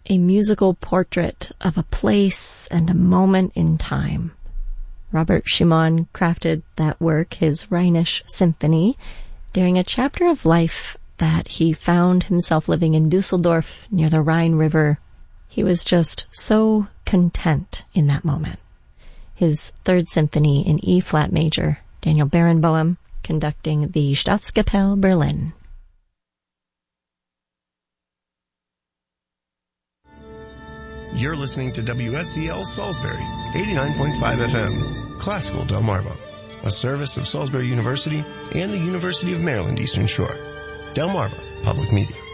a musical portrait of a place and a moment in time. Robert Schumann crafted that work, his Rhenish Symphony, during a chapter of life that he found himself living in Dusseldorf near the Rhine River. He was just so content in that moment. His Third Symphony in E-flat major, Daniel Barenboim conducting the Staatskapelle Berlin. You're listening to WSCL Salisbury, 89.5 FM, Classical Delmarva, a service of Salisbury University and the University of Maryland Eastern Shore. Delmarva Public Media.